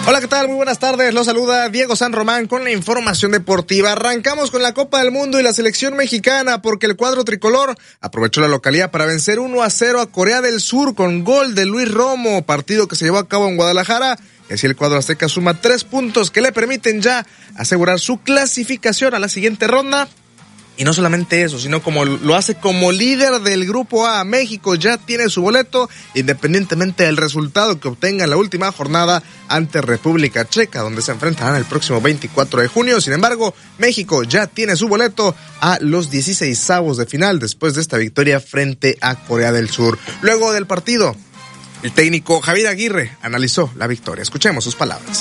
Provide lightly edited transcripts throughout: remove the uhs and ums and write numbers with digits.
Hola, ¿qué tal? Muy buenas tardes. Los saluda Diego San Román con la información deportiva. Arrancamos con la Copa del Mundo y la selección mexicana porque el cuadro tricolor aprovechó la localía para vencer 1-0 a Corea del Sur con gol de Luis Romo, partido que se llevó a cabo en Guadalajara. Y así el cuadro azteca suma 3 puntos que le permiten ya asegurar su clasificación a la siguiente ronda. Y no solamente eso, sino como lo hace como líder del Grupo A. México ya tiene su boleto, independientemente del resultado que obtenga en la última jornada ante República Checa, donde se enfrentarán el próximo 24 de junio. Sin embargo, México ya tiene su boleto a los 16avos de final después de esta victoria frente a Corea del Sur. Luego del partido, el técnico Javier Aguirre analizó la victoria. Escuchemos sus palabras.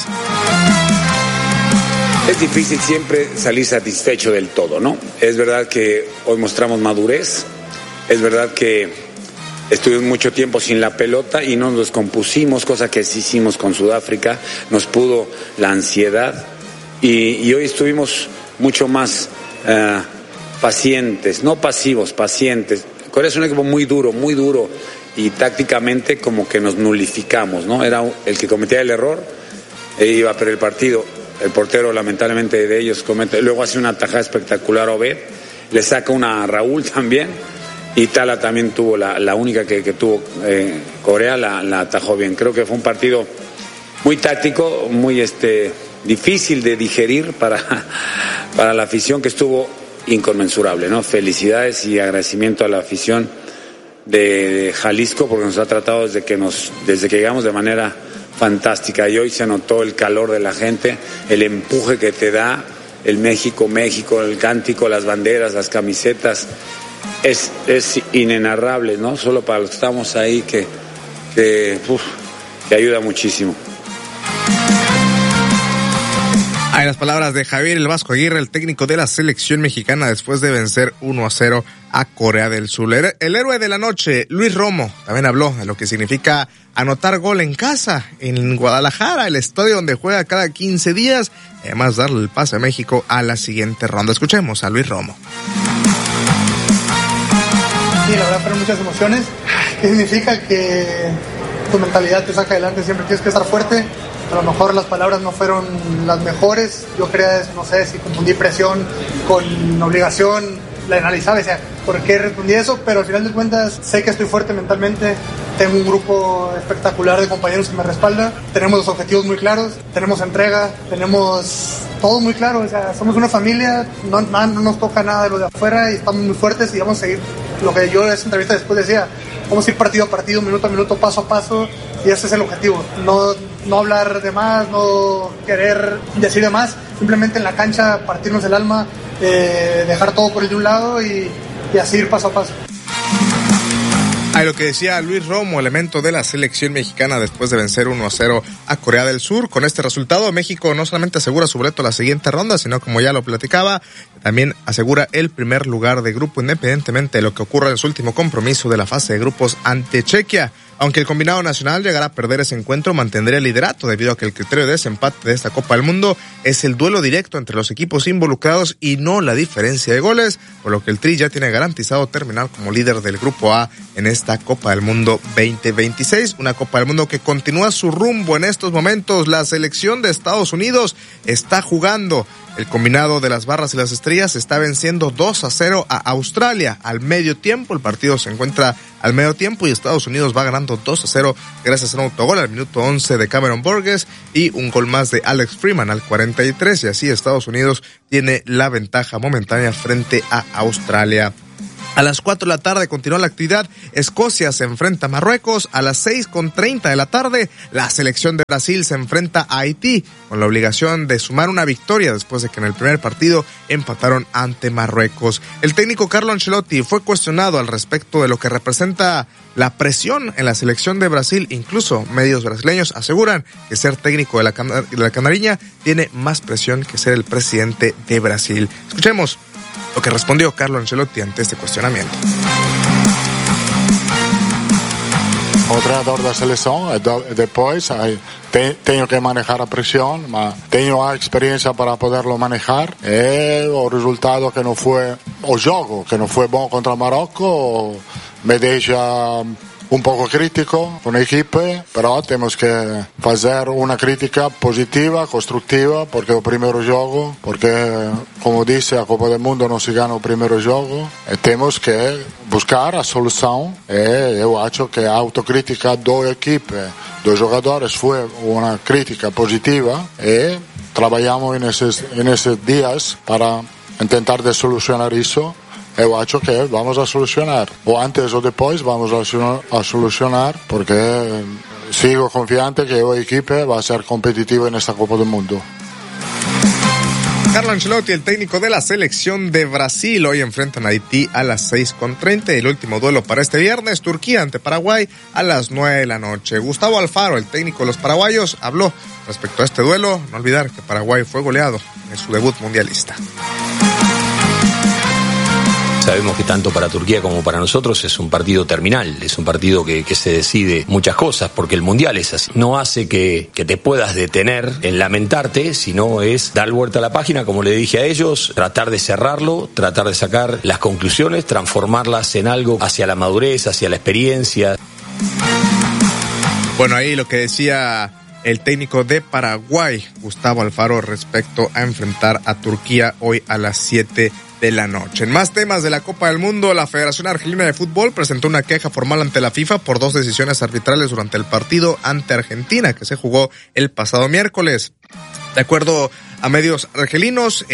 Es difícil siempre salir satisfecho del todo, ¿no? Es verdad que hoy mostramos madurez, es verdad que estuvimos mucho tiempo sin la pelota y no nos descompusimos, cosa que sí hicimos con Sudáfrica, nos pudo la ansiedad y hoy estuvimos mucho más pacientes, no pasivos, pacientes. Corea es un equipo muy duro y tácticamente como que nos nulificamos, ¿no? Era el que cometía el error e iba a perder el partido. El portero lamentablemente de ellos comete, luego hace una tajada espectacular a Obed, le saca una a Raúl también y Tala también tuvo la única que tuvo Corea, la atajó bien. Creo que fue un partido muy táctico, muy difícil de digerir para la afición, que estuvo inconmensurable, ¿no? Felicidades y agradecimiento a la afición de Jalisco porque nos ha tratado desde que llegamos de manera fantástica, y hoy se notó el calor de la gente, el empuje que te da el México, el cántico, las banderas, las camisetas, es inenarrable, ¿no? Solo para los que estamos ahí que ayuda muchísimo. Hay las palabras de Javier El Vasco Aguirre, el técnico de la selección mexicana, después de vencer 1-0 a Corea del Sur. El héroe de la noche, Luis Romo, también habló de lo que significa anotar gol en casa, en Guadalajara, el estadio donde juega cada 15 días, y además darle el pase a México a la siguiente ronda. Escuchemos a Luis Romo. Sí, la verdad fueron muchas emociones. ¿Qué significa? Que tu mentalidad te saca adelante, siempre tienes que estar fuerte. A lo mejor las palabras no fueron las mejores, yo creía, no sé, si confundí presión con obligación, la analizaba, o sea, ¿por qué respondí eso? Pero al final de cuentas sé que estoy fuerte mentalmente, tengo un grupo espectacular de compañeros que me respalda, tenemos los objetivos muy claros, tenemos entrega, tenemos todo muy claro, o sea, somos una familia, no nos toca nada de lo de afuera y estamos muy fuertes y vamos a seguir lo que yo en esa entrevista después decía, vamos a ir partido a partido, minuto a minuto, paso a paso, y ese es el objetivo, no hablar de más, no querer decir de más, simplemente en la cancha partirnos el alma, dejar todo por el de un lado y así ir paso a paso. Hay lo que decía Luis Romo, elemento de la selección mexicana después de vencer 1-0 a Corea del Sur. Con este resultado, México no solamente asegura su boleto a la siguiente ronda, sino, como ya lo platicaba, también asegura el primer lugar de grupo, independientemente de lo que ocurra en su último compromiso de la fase de grupos ante Chequia. Aunque el combinado nacional llegará a perder ese encuentro, mantendría el liderato debido a que el criterio de desempate de esta Copa del Mundo es el duelo directo entre los equipos involucrados y no la diferencia de goles, por lo que el Tri ya tiene garantizado terminar como líder del Grupo A en esta Copa del Mundo 2026, una Copa del Mundo que continúa su rumbo en estos momentos. La selección de Estados Unidos está jugando. El combinado de las barras y las estrellas está venciendo 2-0 a Australia al medio tiempo. El partido se encuentra al medio tiempo y Estados Unidos va ganando 2-0 gracias a un autogol al minuto 11 de Cameron Burgess y un gol más de Alex Freeman al 43, y así Estados Unidos tiene la ventaja momentánea frente a Australia. A las 4 de la tarde continúa la actividad. Escocia se enfrenta a Marruecos. A las 6:30 de la tarde, la selección de Brasil se enfrenta a Haití, con la obligación de sumar una victoria después de que en el primer partido empataron ante Marruecos. El técnico Carlo Ancelotti fue cuestionado al respecto de lo que representa la presión en la selección de Brasil. Incluso medios brasileños aseguran que ser técnico de la Canariña tiene más presión que ser el presidente de Brasil. Escuchemos lo que respondió Carlo Ancelotti ante este cuestionamiento. O treinador da seleção e depois tenho que manejar a pressão, mas tenho a experiência para poderlo manejar. E o resultado que não foi, o jogo que não foi bom contra o Marrocos me deixa un poco crítico con l'equipe, però tenemos que hacer una crítica positiva, constructiva, porque el primer juego, porque como dice a Copa del Mundo no se gana el primer juego, e tenemos que buscar a solución, e yo acho que a autocrítica do equipe, dos jugadores fue una crítica positiva, e trabajamos en esos días para intentar de solucionar eso. Eu acho que vamos a solucionar, o antes o después vamos a solucionar, porque sigo confiante que el equipo va a ser competitivo en esta Copa del Mundo. Carlo Ancelotti, el técnico de la selección de Brasil, hoy enfrentan a Haití a las 6:30. El último duelo para este viernes, Turquía ante Paraguay a las 9 de la noche. Gustavo Alfaro, el técnico de los paraguayos, habló respecto a este duelo. No olvidar que Paraguay fue goleado en su debut mundialista. Sabemos que tanto para Turquía como para nosotros es un partido terminal, es un partido que se decide muchas cosas, porque el Mundial es así. No hace que te puedas detener en lamentarte, sino es dar vuelta a la página, como le dije a ellos, tratar de cerrarlo, tratar de sacar las conclusiones, transformarlas en algo hacia la madurez, hacia la experiencia. Bueno, ahí lo que decía el técnico de Paraguay, Gustavo Alfaro, respecto a enfrentar a Turquía hoy a las 7 de la noche. En más temas de la Copa del Mundo, la Federación Argelina de Fútbol presentó una queja formal ante la FIFA por 2 decisiones arbitrales durante el partido ante Argentina, que se jugó el pasado miércoles. De acuerdo a medios argelinos,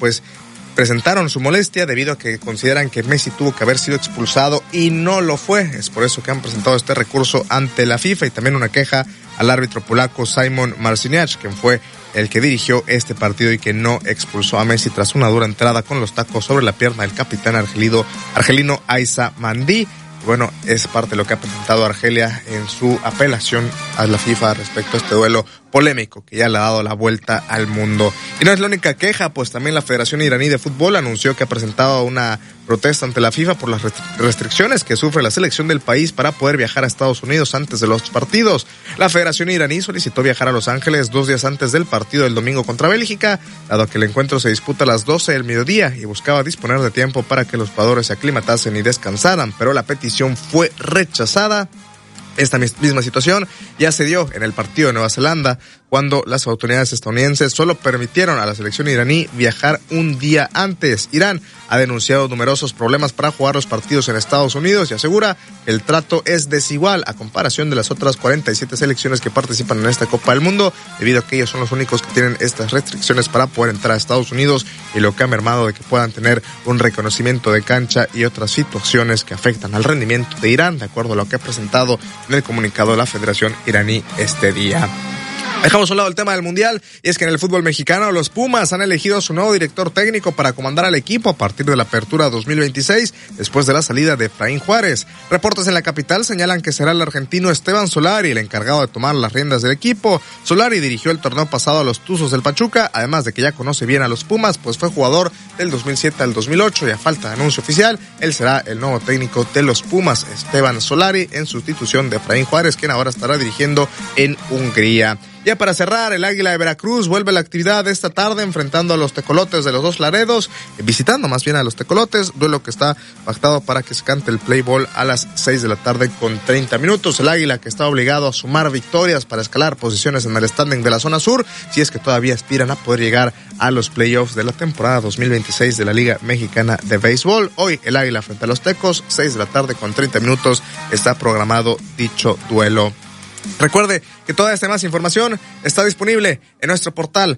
presentaron su molestia debido a que consideran que Messi tuvo que haber sido expulsado y no lo fue. Es por eso que han presentado este recurso ante la FIFA, y también una queja al árbitro polaco Szymon Marciniak, quien fue el que dirigió este partido y que no expulsó a Messi tras una dura entrada con los tacos sobre la pierna del capitán argelino Aissa Mandi. Bueno, es parte de lo que ha presentado Argelia en su apelación a la FIFA respecto a este duelo polémico que ya le ha dado la vuelta al mundo. Y no es la única queja, pues también la Federación Iraní de Fútbol anunció que ha presentado una protesta ante la FIFA por las restricciones que sufre la selección del país para poder viajar a Estados Unidos antes de los partidos. La Federación Iraní solicitó viajar a Los Ángeles 2 días antes del partido del domingo contra Bélgica, dado que el encuentro se disputa a las 12 del mediodía, y buscaba disponer de tiempo para que los jugadores se aclimatasen y descansaran, pero la petición fue rechazada. Esta misma situación ya se dio en el partido de Nueva Zelanda, cuando las autoridades estadounidenses solo permitieron a la selección iraní viajar un día antes. Irán ha denunciado numerosos problemas para jugar los partidos en Estados Unidos y asegura que el trato es desigual a comparación de las otras 47 selecciones que participan en esta Copa del Mundo, debido a que ellos son los únicos que tienen estas restricciones para poder entrar a Estados Unidos, y lo que ha mermado de que puedan tener un reconocimiento de cancha y otras situaciones que afectan al rendimiento de Irán, de acuerdo a lo que ha presentado en el comunicado de la Federación Iraní este día. Dejamos a un lado el tema del Mundial, y es que en el fútbol mexicano los Pumas han elegido a su nuevo director técnico para comandar al equipo a partir de la apertura 2026, después de la salida de Efraín Juárez. Reportes en la capital señalan que será el argentino Esteban Solari el encargado de tomar las riendas del equipo. Solari dirigió el torneo pasado a los Tuzos del Pachuca, además de que ya conoce bien a los Pumas, pues fue jugador del 2007 al 2008, y a falta de anuncio oficial, él será el nuevo técnico de los Pumas, Esteban Solari, en sustitución de Efraín Juárez, quien ahora estará dirigiendo en Hungría. Ya para cerrar, el Águila de Veracruz vuelve a la actividad de esta tarde enfrentando a los Tecolotes de los Dos Laredos, visitando más bien a los Tecolotes, duelo que está pactado para que se cante el play ball a las 6 de la tarde con 30 minutos. El Águila, que está obligado a sumar victorias para escalar posiciones en el standing de la zona sur, si es que todavía aspiran a poder llegar a los playoffs de la temporada 2026 de la Liga Mexicana de Béisbol. Hoy el Águila frente a los Tecos, 6 de la tarde con 30 minutos está programado dicho duelo. Recuerde que toda esta más información está disponible en nuestro portal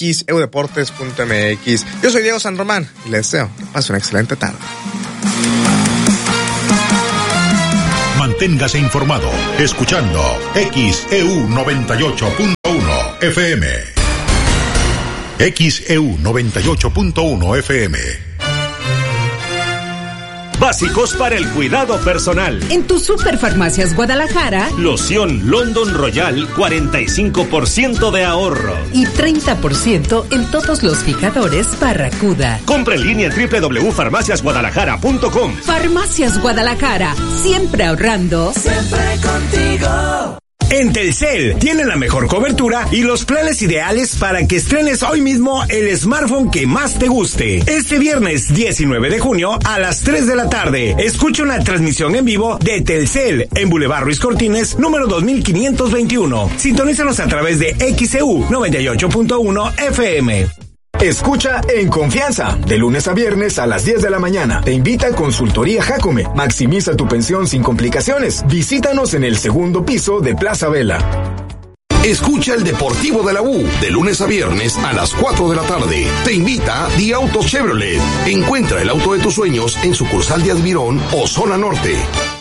xeudeportes.mx. Yo soy Diego San Román y les deseo que pase una excelente tarde. Manténgase informado escuchando XEU 98.1 FM. XEU 98.1 FM. Básicos para el cuidado personal. En tu Superfarmacias Guadalajara, loción London Royal, 45% de ahorro. Y 30% en todos los fijadores Barracuda. Compra en línea en www.farmaciasguadalajara.com. Farmacias Guadalajara, siempre ahorrando. Siempre contigo. En Telcel tienen la mejor cobertura y los planes ideales para que estrenes hoy mismo el smartphone que más te guste. Este viernes 19 de junio a las 3 de la tarde, escucha una transmisión en vivo de Telcel en Boulevard Ruiz Cortines, número 2521. Sintonízanos a través de XEU 98.1 FM. Escucha En Confianza, de lunes a viernes a las 10 de la mañana. Te invita a Consultoría Jacome. Maximiza tu pensión sin complicaciones. Visítanos en el segundo piso de Plaza Vela. Escucha el Deportivo de la U, de lunes a viernes a las 4 de la tarde. Te invita The Auto Chevrolet. Encuentra el auto de tus sueños en sucursal de Admirón o Zona Norte.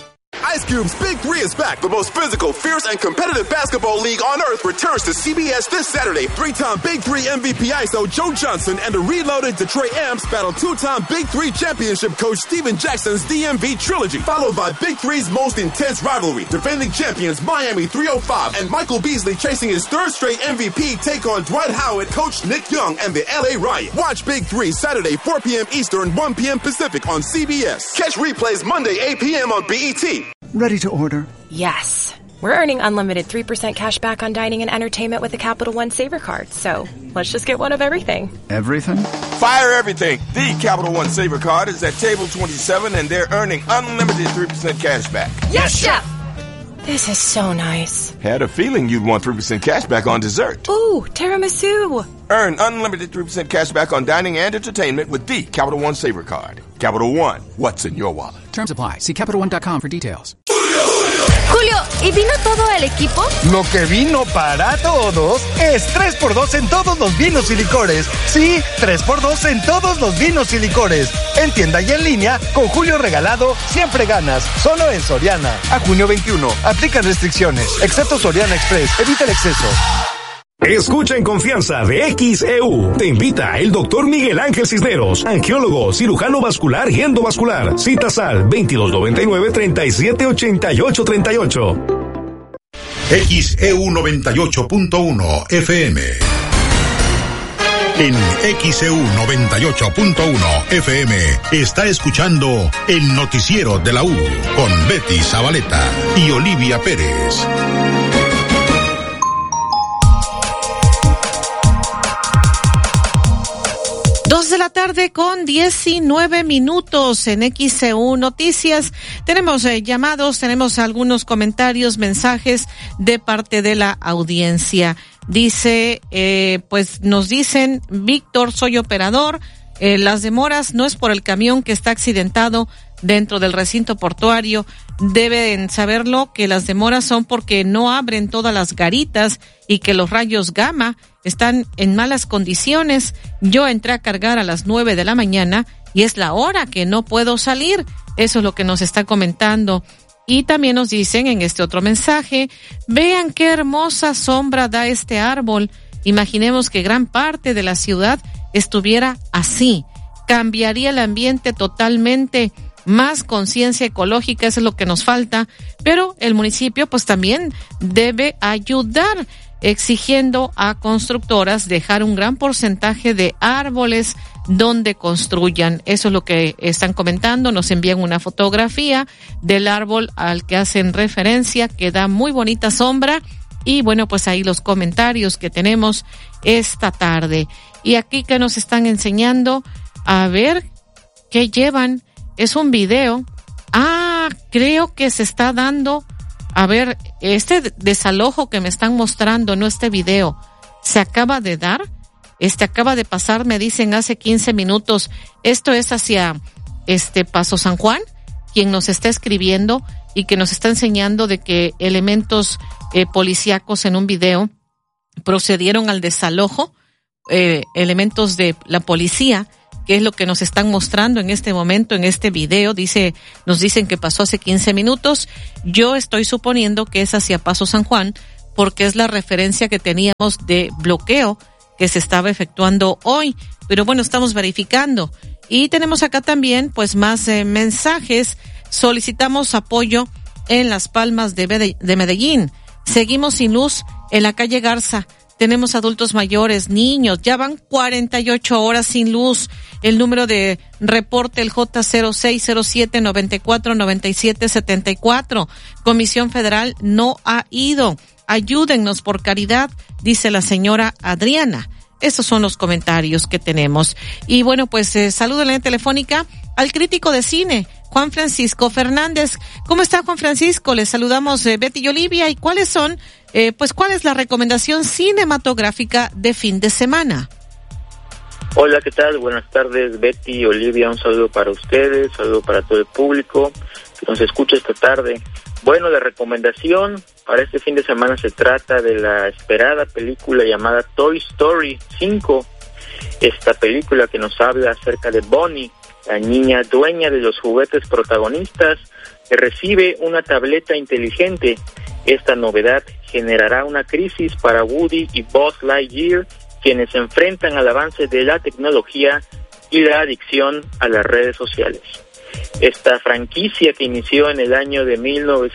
Ice Cube's Big Three is back. The most physical, fierce, and competitive basketball league on earth returns to CBS this Saturday. Three-time Big Three MVP ISO Joe Johnson and the reloaded Detroit Amps battle two-time Big Three championship coach Steven Jackson's DMV trilogy, followed by Big Three's most intense rivalry. Defending champions Miami 305 and Michael Beasley chasing his third straight MVP take on Dwight Howard, coach Nick Young, and the LA Riot. Watch Big Three Saturday 4 p.m. Eastern, 1 p.m. Pacific on CBS. Catch replays Monday 8 p.m. on BET. Ready to order? Yes. We're earning unlimited 3% cash back on dining and entertainment with the Capital One Saver Card. So let's just get one of everything. Everything? Fire everything. The Capital One Saver Card is at table 27 and they're earning unlimited 3% cash back. Yes, Chef! This is so nice. Had a feeling you'd want 3% cash back on dessert. Ooh, tiramisu. Earn unlimited 3% cash back on dining and entertainment with the Capital One Saver Card. Capital One, what's in your wallet? Terms apply. See CapitalOne.com for details. Julio, ¿y vino todo el equipo? Lo que vino para todos es 3x2 en todos los vinos y licores. Sí, 3x2 en todos los vinos y licores. En tienda y en línea, con Julio regalado, siempre ganas. Solo en Soriana. A junio 21. Aplican restricciones. Excepto Soriana Express. Evita el exceso. Escucha En Confianza de XEU. Te invita el doctor Miguel Ángel Cisneros, angiólogo, cirujano vascular y endovascular. Citas al 2299-378838. XEU 98.1 FM. En XEU 98.1 FM está escuchando el noticiero de la U con Betty Zabaleta y Olivia Pérez. 2 de la tarde con 19 minutos en XEU Noticias. Tenemos llamados, tenemos algunos comentarios, mensajes de parte de la audiencia. Dice, pues nos dicen, Víctor, soy operador. Las demoras no es por el camión que está accidentado dentro del recinto portuario. Deben saberlo que las demoras son porque no abren todas las garitas y que los rayos gamma están en malas condiciones. Yo entré a cargar a las 9 de la mañana y es la hora que no puedo salir. Eso es lo que nos está comentando. Y también nos dicen en este otro mensaje, vean qué hermosa sombra da este árbol. Imaginemos que gran parte de la ciudad estuviera así. Cambiaría el ambiente totalmente. Más conciencia ecológica, eso es lo que nos falta. Pero el municipio pues también debe ayudar, exigiendo a constructoras dejar un gran porcentaje de árboles donde construyan. Eso es lo que están comentando. Nos envían una fotografía del árbol al que hacen referencia, que da muy bonita sombra. Y bueno, pues ahí los comentarios que tenemos esta tarde. Y aquí que nos están enseñando, a ver qué llevan. Es un video. Creo que se está dando. A ver, este desalojo que me están mostrando, no este video, se acaba de dar. Acaba de pasar, me dicen, hace 15 minutos. Esto es hacia Paso San Juan, quien nos está escribiendo y que nos está enseñando de que elementos policíacos en un video procedieron al desalojo, elementos de la policía, que es lo que nos están mostrando en este momento, en este video. Nos dicen que pasó hace 15 minutos. Yo estoy suponiendo que es hacia Paso San Juan, porque es la referencia que teníamos de bloqueo que se estaba efectuando hoy. Pero bueno, estamos verificando. Y tenemos acá también, pues, más mensajes. Solicitamos apoyo en Las Palmas de Medellín. Seguimos sin luz en la calle Garza. Tenemos adultos mayores, niños, ya van 48 horas sin luz. El número de reporte, el J0607-949774. Comisión Federal no ha ido. ayúdennos por caridad, dice la señora Adriana. Esos son los comentarios que tenemos. Y bueno, pues saludo en la telefónica al crítico de cine, Juan Francisco Fernández. ¿Cómo está, Juan Francisco? Les saludamos Betty y Olivia. ¿Y cuál es la recomendación cinematográfica de fin de semana? Hola, ¿qué tal? Buenas tardes, Betty y Olivia. Un saludo para ustedes, un saludo para todo el público que nos escucha esta tarde. Bueno, la recomendación para este fin de semana se trata de la esperada película llamada Toy Story 5. Esta película que nos habla acerca de Bonnie, la niña dueña de los juguetes protagonistas, que recibe una tableta inteligente. Esta novedad generará una crisis para Woody y Buzz Lightyear, quienes se enfrentan al avance de la tecnología y la adicción a las redes sociales. Esta franquicia que inició en el año de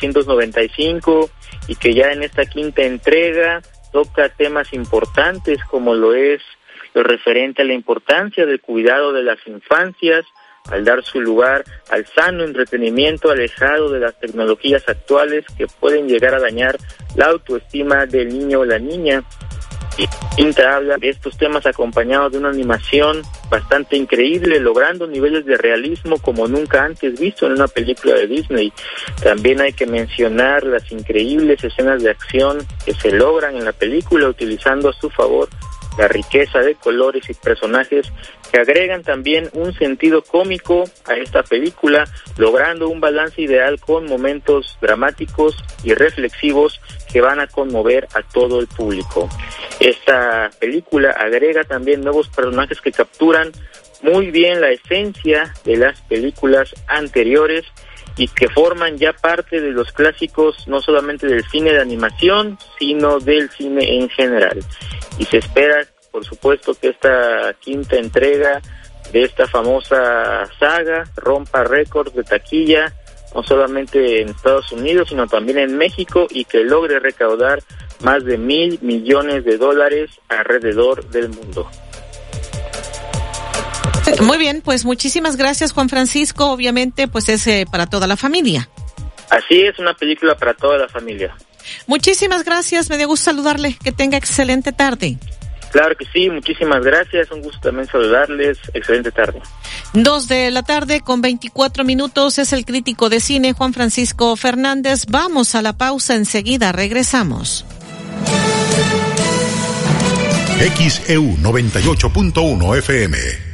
1995 y que ya en esta quinta entrega toca temas importantes como lo es lo referente a la importancia del cuidado de las infancias, al dar su lugar al sano entretenimiento alejado de las tecnologías actuales que pueden llegar a dañar la autoestima del niño o la niña. Y Quinta habla de estos temas acompañados de una animación bastante increíble, logrando niveles de realismo como nunca antes visto en una película de Disney. También hay que mencionar las increíbles escenas de acción que se logran en la película, utilizando a su favor la riqueza de colores y personajes que agregan también un sentido cómico a esta película, logrando un balance ideal con momentos dramáticos y reflexivos que van a conmover a todo el público. Esta película agrega también nuevos personajes que capturan muy bien la esencia de las películas anteriores y que forman ya parte de los clásicos no solamente del cine de animación, sino del cine en general. Y se espera, por supuesto, que esta quinta entrega de esta famosa saga rompa récords de taquilla, no solamente en Estados Unidos, sino también en México, y que logre recaudar más de $1,000 millones alrededor del mundo. Muy bien, pues muchísimas gracias, Juan Francisco. Obviamente, pues es para toda la familia. Así es, una película para toda la familia. Muchísimas gracias, me dio gusto saludarle. Que tenga excelente tarde. Claro que sí, muchísimas gracias, un gusto también saludarles, excelente tarde. 2:24 p.m. es el crítico de cine Juan Francisco Fernández. Vamos a la pausa, enseguida regresamos. XEU 98.1 FM.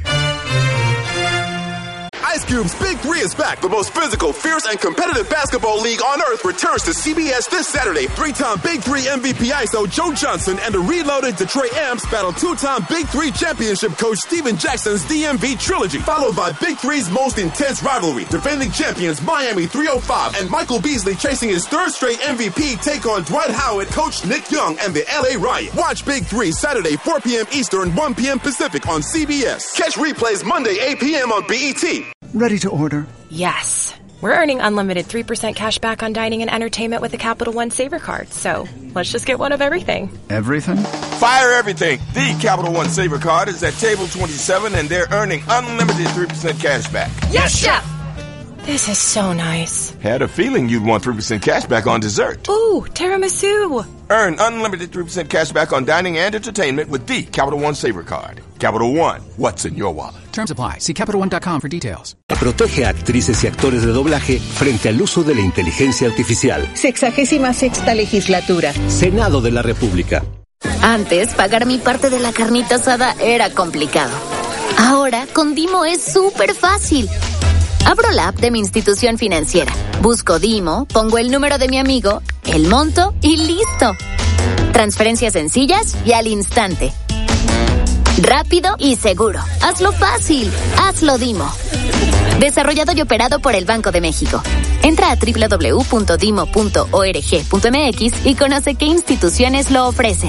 Ice Cube's Big Three is back. The most physical, fierce, and competitive basketball league on earth returns to CBS this Saturday. Three-time Big Three MVP ISO Joe Johnson and the reloaded Detroit Amps battle two-time Big Three championship coach Steven Jackson's DMV trilogy, followed by Big Three's most intense rivalry. Defending champions Miami 305 and Michael Beasley chasing his third straight MVP take on Dwight Howard, coach Nick Young, and the LA Riot. Watch Big Three Saturday 4 p.m. Eastern, 1 p.m. Pacific on CBS. Catch replays Monday 8 p.m. on BET. Ready to order? Yes. We're earning unlimited 3% cash back on dining and entertainment with a Capital One Saver card. So let's just get one of everything. Everything? Fire everything. The Capital One Saver card is at table 27 and they're earning unlimited 3% cash back. Yes, Chef! This is so nice. Had a feeling you'd want 3% cash back on dessert. Ooh, tiramisu. Earn unlimited 3% cash back on dining and entertainment with the Capital One Saver card. Capital One, what's in your wallet? Terms apply. See CapitalOne.com for details. Protege a actrices y actores de doblaje frente al uso de la inteligencia artificial. 66ª legislatura. Senado de la República. Antes, pagar mi parte de la carnita asada era complicado. Ahora, con Dimo es súper fácil. Abro la app de mi institución financiera, busco Dimo, pongo el número de mi amigo, el monto y ¡listo! Transferencias sencillas y al instante. Rápido y seguro. Hazlo fácil. Hazlo Dimo. Desarrollado y operado por el Banco de México. Entra a www.dimo.org.mx y conoce qué instituciones lo ofrecen.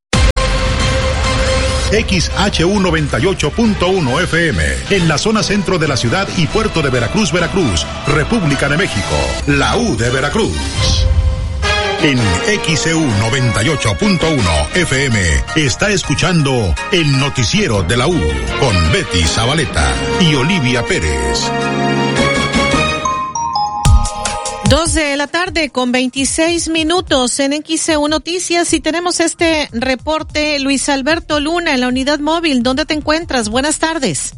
XHU 98.1 FM, en la zona centro de la ciudad y puerto de Veracruz, Veracruz, República de México, la U de Veracruz. En XEU 98.1 FM está escuchando el noticiero de la U con Betty Zabaleta y Olivia Pérez. 2:26 p.m. en XEU Noticias y tenemos este reporte. Luis Alberto Luna en la unidad móvil. ¿Dónde te encuentras? Buenas tardes.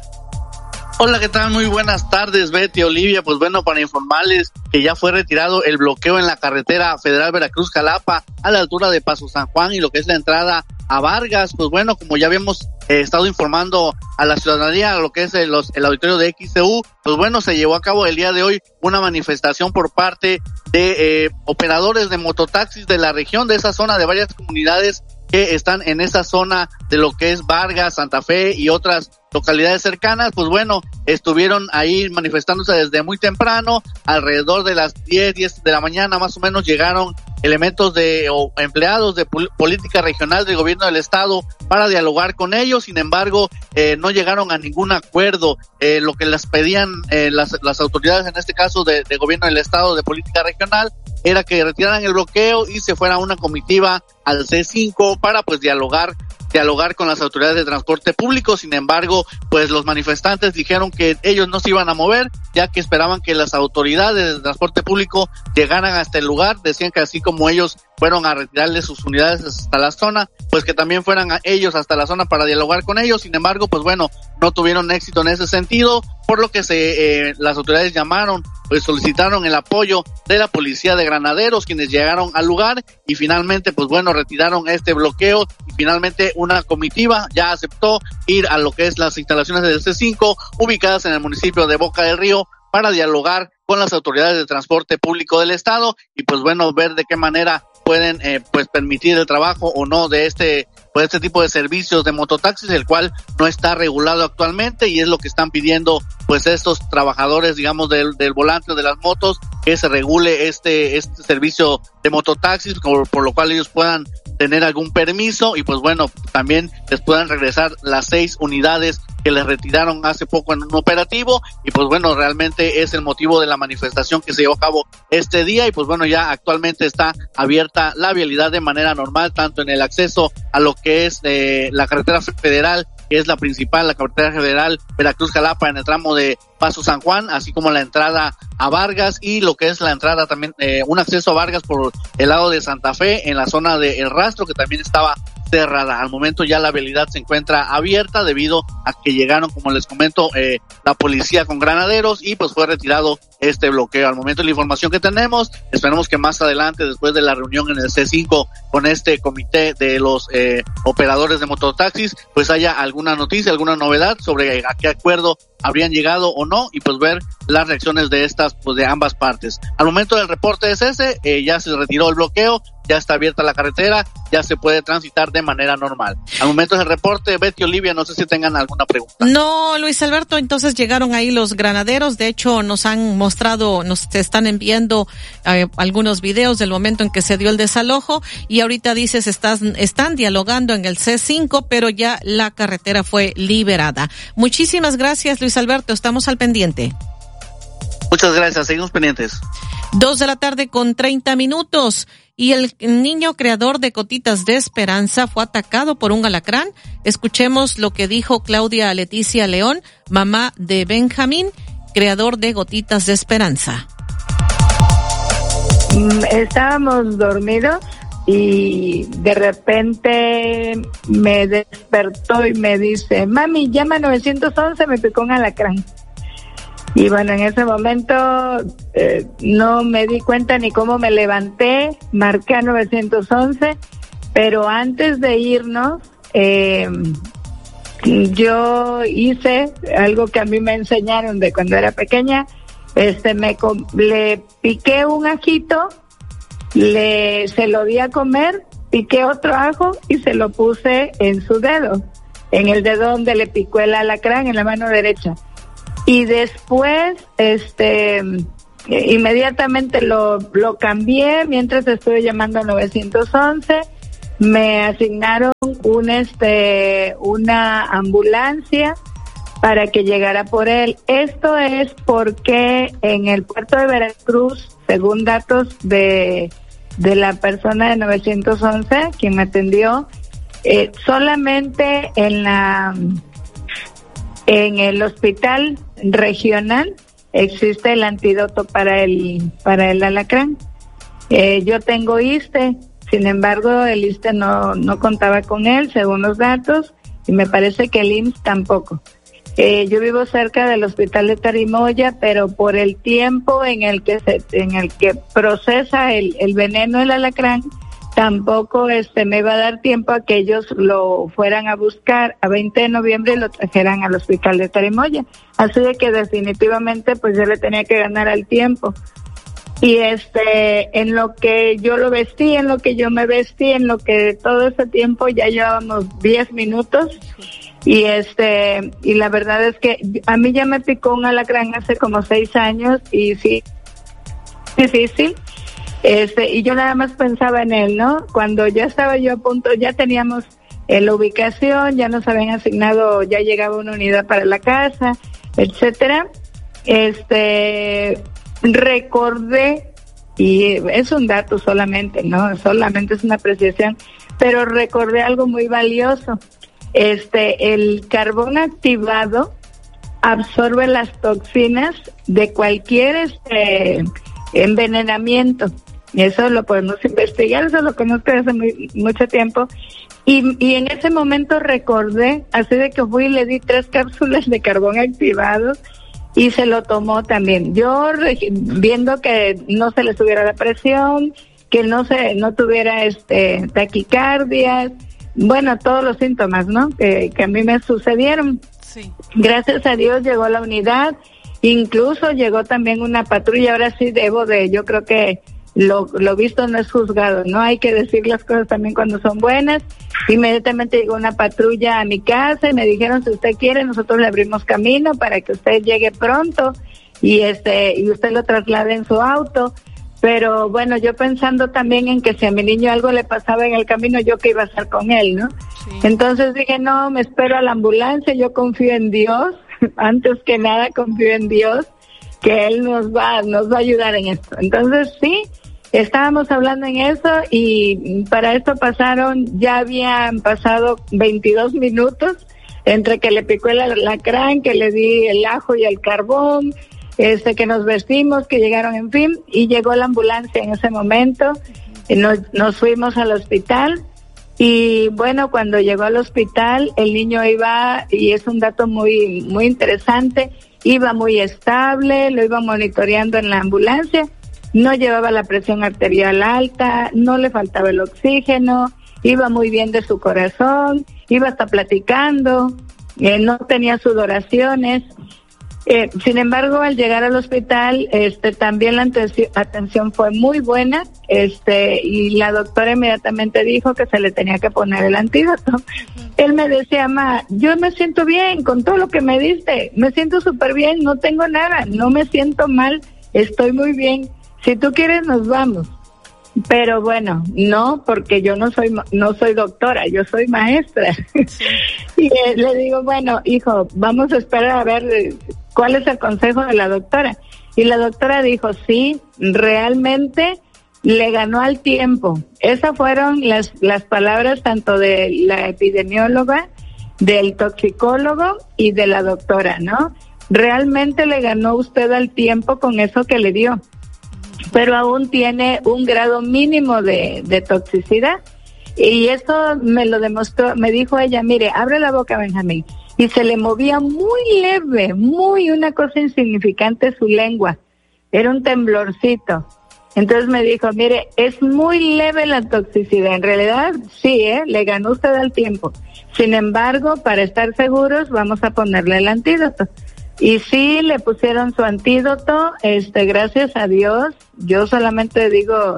Hola, ¿qué tal? Muy buenas tardes, Betty, Olivia. Pues bueno, para informarles que ya fue retirado el bloqueo en la carretera federal Veracruz-Jalapa a la altura de Paso San Juan y lo que es la entrada a Vargas. Pues bueno, como ya habíamos estado informando a la ciudadanía, lo que es el auditorio de XEU, pues bueno, se llevó a cabo el día de hoy una manifestación por parte de operadores de mototaxis de la región, de esa zona, de varias comunidades que están en esa zona de lo que es Vargas, Santa Fe y otras localidades cercanas. Pues bueno, estuvieron ahí manifestándose desde muy temprano, alrededor de las 10 de la mañana más o menos llegaron elementos o empleados de política regional del gobierno del estado para dialogar con ellos. Sin embargo, no llegaron a ningún acuerdo. Lo que les pedían las autoridades, en este caso de gobierno del estado de política regional, era que retiraran el bloqueo y se fuera una comitiva al C5 para pues dialogar con las autoridades de transporte público. Sin embargo, pues los manifestantes dijeron que ellos no se iban a mover, ya que esperaban que las autoridades de transporte público llegaran hasta el lugar. Decían que así como ellos fueron a retirarle sus unidades hasta la zona, pues que también fueran a ellos hasta la zona para dialogar con ellos. Sin embargo, pues bueno, no tuvieron éxito en ese sentido, por lo que las autoridades solicitaron el apoyo de la policía de Granaderos, quienes llegaron al lugar y finalmente, pues bueno, retiraron este bloqueo y finalmente una comitiva ya aceptó ir a lo que es las instalaciones del C5 ubicadas en el municipio de Boca del Río para dialogar con las autoridades de transporte público del estado y pues bueno, ver de qué manera pueden pues permitir el trabajo o no de este tipo de servicios de mototaxis, el cual no está regulado actualmente y es lo que están pidiendo pues estos trabajadores, digamos, del volante de las motos, que se regule este servicio de mototaxis, por lo cual ellos puedan tener algún permiso y pues bueno, también les puedan regresar las 6 unidades que les retiraron hace poco en un operativo y pues bueno, realmente es el motivo de la manifestación que se llevó a cabo este día y pues bueno, ya actualmente está abierta la vialidad de manera normal, tanto en el acceso a lo que es la carretera federal, que es la principal, la carretera federal Veracruz-Jalapa en el tramo de Paso San Juan, así como la entrada a Vargas y lo que es la entrada también, un acceso a Vargas por el lado de Santa Fe en la zona de El Rastro, que también estaba cerrada. Al momento ya la vialidad se encuentra abierta debido a que llegaron, como les comento, la policía con granaderos y pues fue retirado este bloqueo. Al momento la información que tenemos, esperemos que más adelante, después de la reunión en el C5 con este comité de los operadores de mototaxis, pues haya alguna noticia, alguna novedad sobre a qué acuerdo habrían llegado o no y pues ver las reacciones de estas, pues de ambas partes. Al momento del reporte es ese, ya se retiró el bloqueo, ya está abierta la carretera, ya se puede transitar de manera normal. Al momento del reporte, Betty, Olivia, no sé si tengan alguna pregunta. No, Luis Alberto, entonces llegaron ahí los granaderos, de hecho nos han mostrado, nos están enviando algunos videos del momento en que se dio el desalojo y ahorita dices están dialogando en el C5, pero ya la carretera fue liberada. Muchísimas gracias, Luis Alberto, estamos al pendiente. Muchas gracias, seguimos pendientes. 2:30 p.m. y el niño creador de Gotitas de Esperanza fue atacado por un alacrán. Escuchemos lo que dijo Claudia Leticia León, mamá de Benjamín, creador de Gotitas de Esperanza. Estábamos dormidos y de repente me despertó y me dice, mami, llama 911, me picó un alacrán. Y bueno, en ese momento no me di cuenta ni cómo me levanté, marqué a 911, pero antes de irnos, yo hice algo que a mí me enseñaron de cuando era pequeña, le piqué un ajito, se lo di a comer, piqué otro ajo y se lo puse en su dedo, en el dedo donde le picó el alacrán, en la mano derecha. Y después, inmediatamente lo cambié mientras estuve llamando a 911. Me asignaron una ambulancia para que llegara por él. Esto es porque en el puerto de Veracruz, según datos de la persona de 911, quien me atendió, solamente en el hospital regional existe el antídoto para el alacrán. Yo tengo ISSSTE, sin embargo el ISSSTE no contaba con él según los datos, y me parece que el IMSS tampoco. Yo vivo cerca del hospital de Tarimoya, pero por el tiempo en el que procesa el veneno el alacrán, tampoco me iba a dar tiempo a que ellos lo fueran a buscar a 20 de noviembre y lo trajeran al hospital de Tarimoya. Así de que definitivamente pues yo le tenía que ganar al tiempo. Y en lo que yo lo vestí, en lo que yo me vestí, en lo que todo ese tiempo ya llevábamos 10 minutos. Y la verdad es que a mí ya me picó un alacrán hace como 6 años y sí, difícil. Y yo nada más pensaba en él, ¿no? Cuando ya estaba yo a punto, ya teníamos la ubicación, ya nos habían asignado, ya llegaba una unidad para la casa, etcétera. Recordé, y es un dato solamente, ¿no? Solamente es una apreciación, pero recordé algo muy valioso. El carbón activado absorbe las toxinas de cualquier envenenamiento. Eso lo podemos investigar, eso lo conozco desde mucho tiempo. Y en ese momento recordé, así de que fui y le di 3 cápsulas de carbón activado y se lo tomó también. Yo viendo que no se le subiera la presión, que no tuviera taquicardias, bueno, todos los síntomas, ¿no? Que a mí me sucedieron. Sí. Gracias a Dios llegó la unidad, incluso llegó también una patrulla. Ahora sí yo creo que lo visto no es juzgado, ¿no? Hay que decir las cosas también cuando son buenas. Inmediatamente llegó una patrulla a mi casa y me dijeron, si usted quiere, nosotros le abrimos camino para que usted llegue pronto y usted lo traslade en su auto. Pero bueno, yo pensando también en que si a mi niño algo le pasaba en el camino, yo qué iba a hacer con él, ¿no? Sí. Entonces dije, no, me espero a la ambulancia, yo confío en Dios, antes que nada confío en Dios, que Él nos va a ayudar en esto. Entonces sí, estábamos hablando en eso y para esto ya habían pasado 22 minutos entre que le picó el alacrán, que le di el ajo y el carbón, que nos vestimos, que llegaron, en fin, y llegó la ambulancia en ese momento. Nos fuimos al hospital y bueno, cuando llegó al hospital el niño iba, y es un dato muy muy interesante, iba muy estable, lo iba monitoreando en la ambulancia, no llevaba la presión arterial alta, no le faltaba el oxígeno, iba muy bien de su corazón, iba hasta platicando, no tenía sudoraciones. Sin embargo, al llegar al hospital, también la atención fue muy buena, y la doctora inmediatamente dijo que se le tenía que poner el antídoto. Él me decía, ma, yo me siento bien con todo lo que me diste, me siento súper bien, no tengo nada, no me siento mal, estoy muy bien, si tú quieres nos vamos. Pero bueno, no, porque yo no soy doctora, yo soy maestra. Sí. Y le digo, bueno, hijo, vamos a esperar a ver cuál es el consejo de la doctora. Y la doctora dijo, sí, realmente le ganó al tiempo. Esas fueron las palabras tanto de la epidemióloga, del toxicólogo y de la doctora, ¿no? Realmente le ganó usted al tiempo con eso que le dio, pero aún tiene un grado mínimo de toxicidad. Y eso me lo demostró, me dijo ella, mire, abre la boca, Benjamín. Y se le movía muy leve, una cosa insignificante su lengua. Era un temblorcito. Entonces me dijo, mire, es muy leve la toxicidad. En realidad, sí, le ganó usted al tiempo. Sin embargo, para estar seguros, vamos a ponerle el antídoto. Y sí, le pusieron su antídoto, gracias a Dios. Yo solamente digo,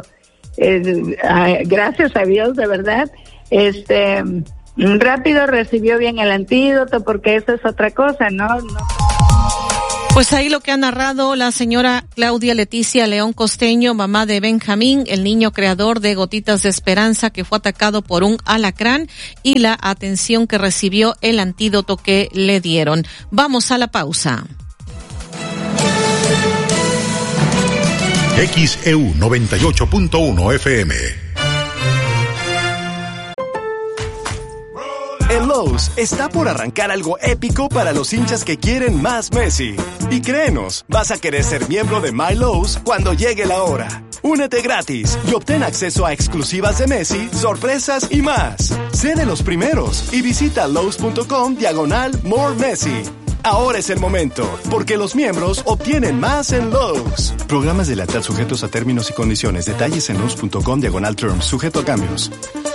gracias a Dios, de verdad. Rápido recibió bien el antídoto, porque eso es otra cosa, ¿no? Pues ahí lo que ha narrado la señora Claudia Leticia León Costeño, mamá de Benjamín, el niño creador de Gotitas de Esperanza, que fue atacado por un alacrán, y la atención que recibió, el antídoto que le dieron. Vamos a la pausa. XEU 98.1 FM. En Lowe's está por arrancar algo épico para los hinchas que quieren más Messi. Y créenos, vas a querer ser miembro de My Lowe's cuando llegue la hora. Únete gratis y obtén acceso a exclusivas de Messi, sorpresas y más. Sé de los primeros y visita Lowe's.com/More Messi. Ahora es el momento, porque los miembros obtienen más en Lowe's. Programas de lealtad sujetos a términos y condiciones. Detalles en Lowe's.com/terms, sujeto a cambios.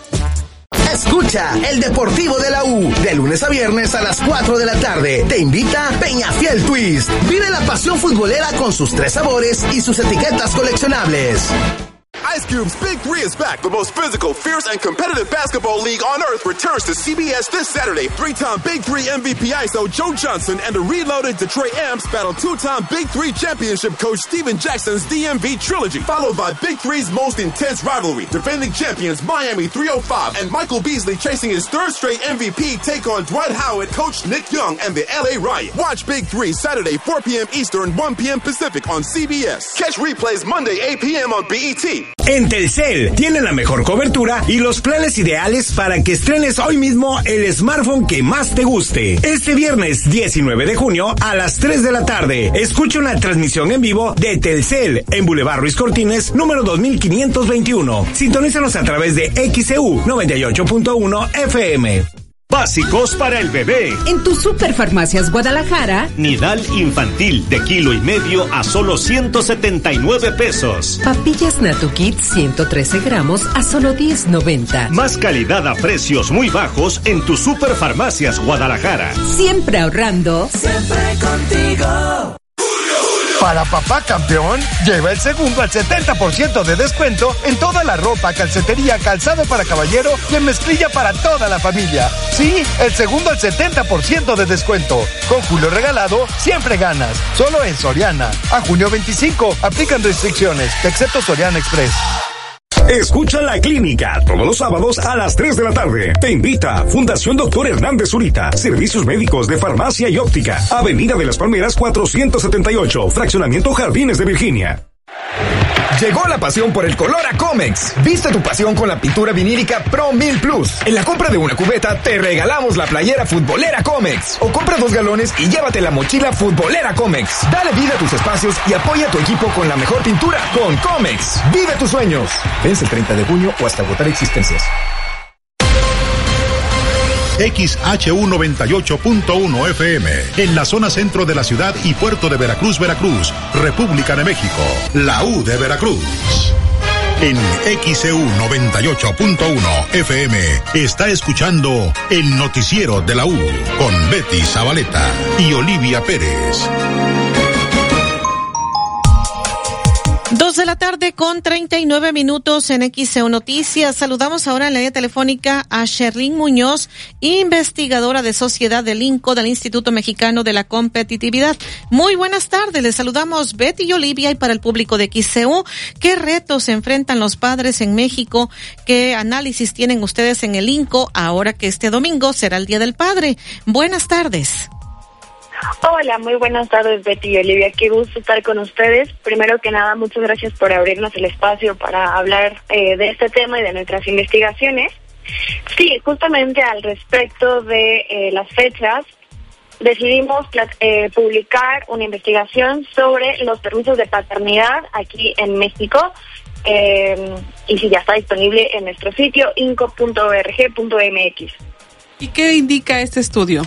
Escucha el Deportivo de la U, de lunes a viernes a las 4 de la tarde. Te invita Peñafiel Twist. Vive la pasión futbolera con sus 3 sabores y sus etiquetas coleccionables. Ice Cube's Big 3 is back. The most physical, fierce, and competitive basketball league on earth returns to CBS this Saturday. 3-time Big 3 MVP ISO Joe Johnson and the reloaded Detroit Amps battle 2-time Big 3 championship coach Steven Jackson's DMV trilogy, followed by Big 3's most intense rivalry. Defending champions Miami 305 and Michael Beasley chasing his 3rd straight MVP take on Dwight Howard, coach Nick Young, and the LA Riot. Watch Big 3 Saturday 4 p.m. Eastern, 1 p.m. Pacific on CBS. Catch replays Monday 8 p.m. on BET. En Telcel tiene la mejor cobertura y los planes ideales para que estrenes hoy mismo el smartphone que más te guste. Este viernes 19 de junio a las 3 de la tarde, escucha una transmisión en vivo de Telcel en Boulevard Ruiz Cortines, número 2521. Sintonízanos a través de XEU 98.1 FM. Básicos para el bebé. En tu Superfarmacias Guadalajara, Nidal infantil de 1,5 kg a solo 179 pesos. Papillas Natukit 113 gramos a solo 10.90. Más calidad a precios muy bajos en tu Superfarmacias Guadalajara. Siempre ahorrando. Siempre contigo. Para papá campeón, lleva el segundo al 70% de descuento en toda la ropa, calcetería, calzado para caballero y en mezclilla para toda la familia. Sí, el segundo al 70% de descuento. Con Julio Regalado, siempre ganas. Solo en Soriana. A junio 25, aplican restricciones, excepto Soriana Express. Escucha La Clínica todos los sábados a las 3 de la tarde. Te invita Fundación Dr. Hernández Zurita. Servicios médicos de farmacia y óptica. Avenida de las Palmeras 478. Fraccionamiento Jardines de Virginia. Llegó la pasión por el color a Comex. Viste tu pasión con la pintura vinílica Pro 1000 Plus. En la compra de una cubeta te regalamos la playera futbolera Comex. O compra 2 galones y llévate la mochila futbolera Comex. Dale vida a tus espacios y apoya a tu equipo con la mejor pintura con Comex. Vive tus sueños. Vence el 30 de junio o hasta agotar existencias. XHU 98.1 FM, en la zona centro de la ciudad y puerto de Veracruz, Veracruz, República de México, la U de Veracruz. En XEU 98.1 FM está escuchando el noticiero de la U con Betty Zabaleta y Olivia Pérez. 2 de la tarde con 39 minutos en XEU Noticias. Saludamos ahora en la línea telefónica a Sherlyn Muñoz, investigadora de Sociedad del INCO del Instituto Mexicano de la Competitividad. Muy buenas tardes, les saludamos Betty y Olivia, y para el público de XEU, ¿qué retos se enfrentan los padres en México? ¿Qué análisis tienen ustedes en el INCO ahora que este domingo será el Día del Padre? Buenas tardes. Hola, muy buenas tardes, Betty y Olivia. Qué gusto estar con ustedes. Primero que nada, muchas gracias por abrirnos el espacio para hablar de este tema y de nuestras investigaciones. Sí, justamente al respecto de las fechas, decidimos publicar una investigación sobre los permisos de paternidad aquí en México. Y sí, ya está disponible en nuestro sitio inco.org.mx. ¿Y qué indica este estudio?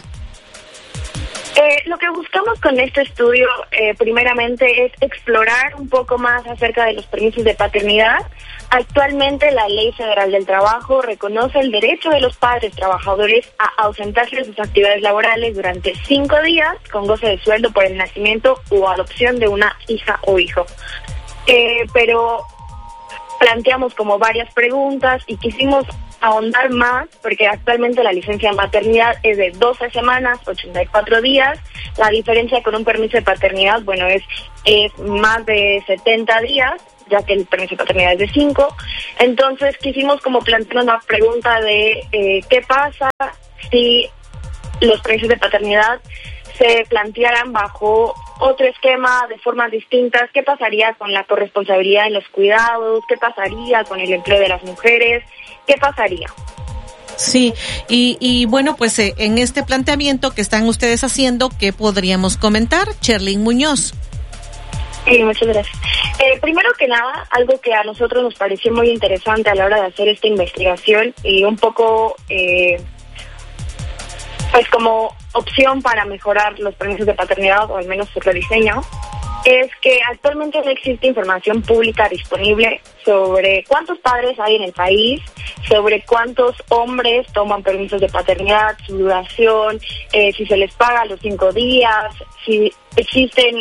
Lo que buscamos con este estudio, primeramente, es explorar un poco más acerca de los permisos de paternidad. Actualmente, la Ley Federal del Trabajo reconoce el derecho de los padres trabajadores a ausentarse de sus actividades laborales durante 5 días con goce de sueldo por el nacimiento o adopción de una hija o hijo. Pero planteamos como varias preguntas y quisimos ahondar más, porque actualmente la licencia de maternidad es de 12 semanas, 84 días. La diferencia con un permiso de paternidad, bueno, es más de 70 días, ya que el permiso de paternidad es de 5. Entonces quisimos como plantear una pregunta de qué pasa si los permisos de paternidad se plantearan bajo otro esquema de formas distintas. ¿Qué pasaría con la corresponsabilidad en los cuidados? ¿Qué pasaría con el empleo de las mujeres? ¿Qué pasaría? Sí, y bueno, pues en este planteamiento que están ustedes haciendo, ¿qué podríamos comentar? Cherlyn Muñoz. Sí, muchas gracias. Primero que nada, algo que a nosotros nos pareció muy interesante a la hora de hacer esta investigación y un poco, pues como opción para mejorar los permisos de paternidad o al menos su rediseño, es que actualmente no existe información pública disponible sobre cuántos padres hay en el país, sobre cuántos hombres toman permisos de paternidad, su duración, si se les paga los 5 días, si existen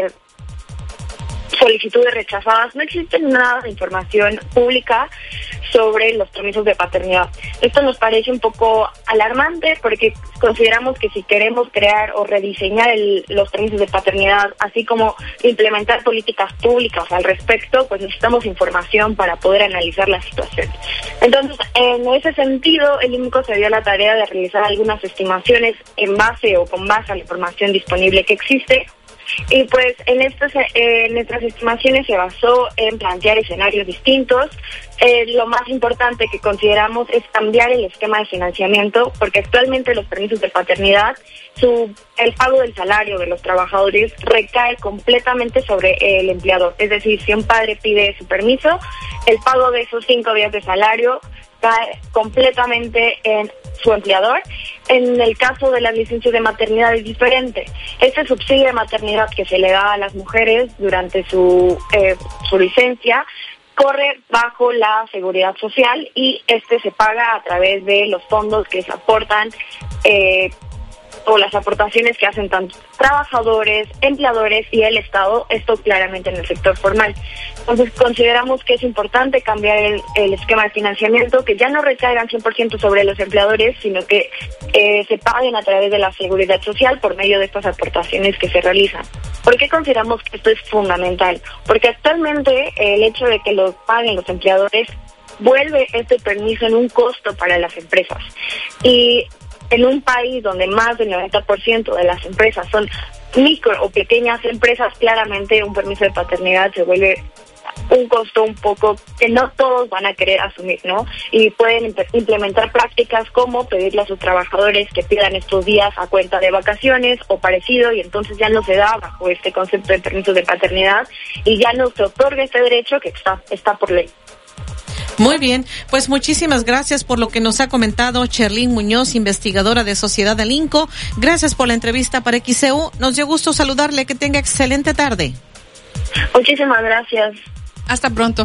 solicitudes rechazadas. No existe nada de información pública sobre los permisos de paternidad. Esto nos parece un poco alarmante porque consideramos que si queremos crear o rediseñar los permisos de paternidad, así como implementar políticas públicas al respecto, pues necesitamos información para poder analizar la situación. Entonces, en ese sentido, el IMCO se dio la tarea de realizar algunas estimaciones en base o con base a la información disponible que existe. Y pues en estas estimaciones se basó en plantear escenarios distintos. Lo más importante que consideramos es cambiar el esquema de financiamiento, porque actualmente los permisos de paternidad, el pago del salario de los trabajadores recae completamente sobre el empleador. Es decir, si un padre pide su permiso, el pago de esos 5 días de salario cae completamente en su empleador. En el caso de las licencias de maternidad es diferente. Este subsidio de maternidad que se le da a las mujeres durante su licencia corre bajo la seguridad social y se paga a través de los fondos que se aportan o las aportaciones que hacen tanto trabajadores, empleadores y el Estado, esto claramente en el sector formal. Entonces consideramos que es importante cambiar el esquema de financiamiento, que ya no recaigan 100% sobre los empleadores, sino que se paguen a través de la seguridad social por medio de estas aportaciones que se realizan. ¿Por qué consideramos que esto es fundamental? Porque actualmente el hecho de que lo paguen los empleadores vuelve este permiso en un costo para las empresas. Y en un país donde más del 90% de las empresas son micro o pequeñas empresas, claramente un permiso de paternidad se vuelve un costo un poco que no todos van a querer asumir, ¿no? Y pueden implementar prácticas como pedirle a sus trabajadores que pidan estos días a cuenta de vacaciones o parecido, y entonces ya no se da bajo este concepto de permiso de paternidad y ya no se otorga este derecho que está por ley. Muy bien, pues muchísimas gracias por lo que nos ha comentado Cherlyn Muñoz, investigadora de Sociedad del INCO. Gracias por la entrevista para XCU. Nos dio gusto saludarle, que tenga excelente tarde. Muchísimas gracias. Hasta pronto.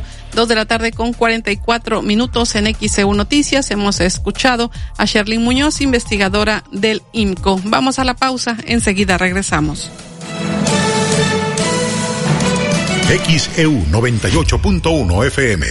2:44 p.m. en XCU Noticias. Hemos escuchado a Cherlyn Muñoz, investigadora del INCO. Vamos a la pausa, enseguida regresamos. XEU 98.1 FM.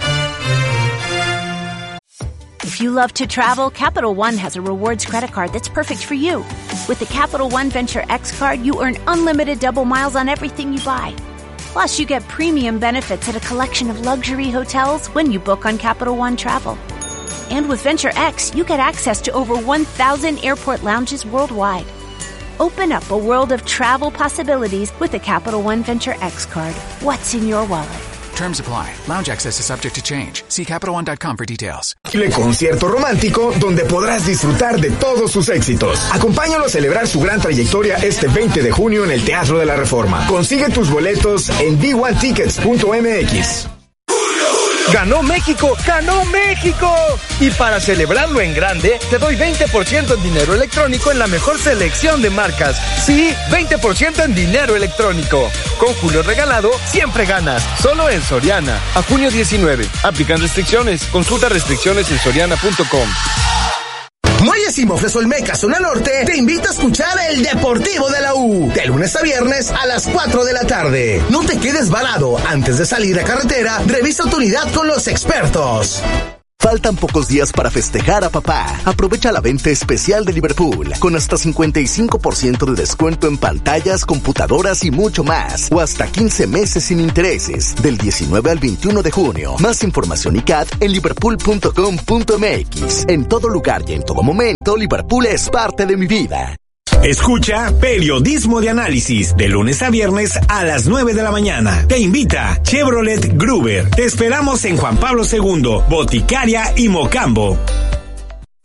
If you love to travel, Capital One has a rewards credit card that's perfect for you. With the Capital One Venture X card, you earn unlimited double miles on everything you buy. Plus, you get premium benefits at a collection of luxury hotels when you book on Capital One Travel. And with Venture X, you get access to over 1,000 airport lounges worldwide. Open up a world of travel possibilities with the Capital One Venture X card. What's in your wallet? Terms apply. Lounge access is subject to change. See CapitalOne.com for details. Concierto romántico donde podrás disfrutar de todos sus éxitos. Acompáñalo a celebrar su gran trayectoria este 20 de junio en el Teatro de la Reforma. Consigue tus boletos en d1tickets.mx. ¡Ganó México! ¡Ganó México! Y para celebrarlo en grande, te doy 20% en dinero electrónico en la mejor selección de marcas. Sí, 20% en dinero electrónico. Con Julio Regalado, siempre ganas. Solo en Soriana. A junio 19. Aplican restricciones. Consulta restricciones en soriana.com. Muelles y Mofles Olmeca, zona norte, te invita a escuchar el Deportivo de la U, de lunes a viernes a las 4 de la tarde. No te quedes varado. Antes de salir a carretera, revisa tu unidad con los expertos. Faltan pocos días para festejar a papá. Aprovecha la venta especial de Liverpool, con hasta 55% de descuento en pantallas, computadoras y mucho más. O hasta 15 meses sin intereses, del 19 al 21 de junio. Más información y CAT en liverpool.com.mx. En todo lugar y en todo momento, Liverpool es parte de mi vida. Escucha Periodismo de Análisis, de lunes a viernes a las 9 de la mañana. Te invita Chevrolet Gruber. Te esperamos en Juan Pablo II, Boticaria y Mocambo.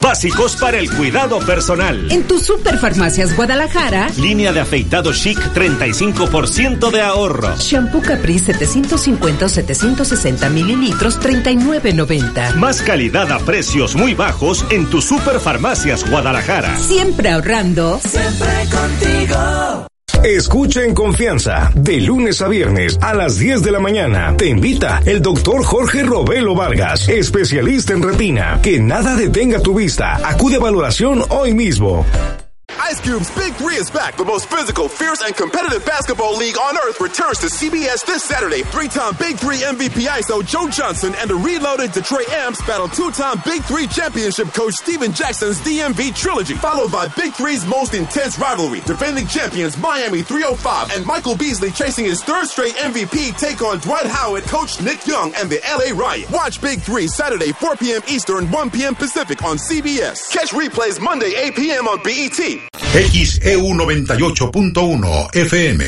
Básicos para el cuidado personal. En tu Superfarmacias Guadalajara, línea de afeitado Chic, 35% de ahorro. Shampoo Caprice 750 o 760 mililitros, $39.90. Más calidad a precios muy bajos en tu Superfarmacias Guadalajara. Siempre ahorrando. Siempre contigo. Escucha en confianza, de lunes a viernes a las 10 de la mañana. Te invita el doctor Jorge Robelo Vargas, especialista en retina. Que nada detenga tu vista. Acude a valoración hoy mismo. Ice Cube's Big Three is back. The most physical, fierce, and competitive basketball league on earth returns to CBS this Saturday. Three-time Big Three MVP ISO Joe Johnson and the reloaded Detroit Amps battle two-time Big Three championship coach Steven Jackson's DMV trilogy, followed by Big Three's most intense rivalry. Defending champions Miami 305 and Michael Beasley chasing his third straight MVP take on Dwight Howard, coach Nick Young, and the LA Riot. Watch Big Three Saturday 4 p.m. Eastern, 1 p.m. Pacific on CBS. Catch replays Monday 8 p.m. on BET. XEU 98.1 FM.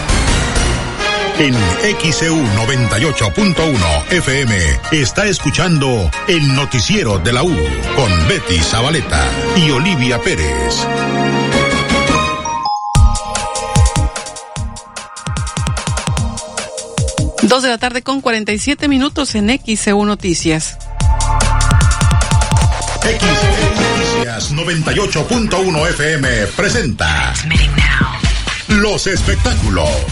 En XEU 98.1 FM está escuchando el noticiero de la U con Betty Zabaleta y Olivia Pérez. Dos de la tarde con 47 minutos en XEU Noticias. Noticias 98.1 FM presenta Los Espectáculos.